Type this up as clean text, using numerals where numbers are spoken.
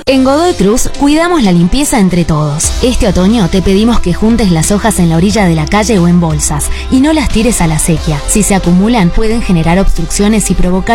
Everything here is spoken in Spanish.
En Godoy Cruz cuidamos la limpieza entre todos. Este otoño te pedimos que juntes las hojas en la orilla de la calle o en bolsas y no las tires a la sequía. Si se acumulan pueden generar obstrucciones y provocar